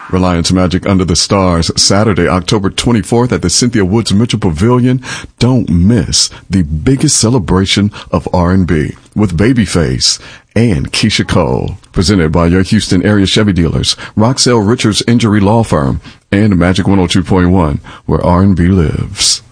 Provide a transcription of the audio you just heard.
Reliance Magic Under the Stars, Saturday, October 24th at the Cynthia Woods Mitchell Pavilion. Don't miss the biggest celebration of R&B with Babyface and Keisha Cole. Presented by your Houston area Chevy dealers, Roxelle Richards Injury Law Firm, and Magic 102.1, where R&B lives.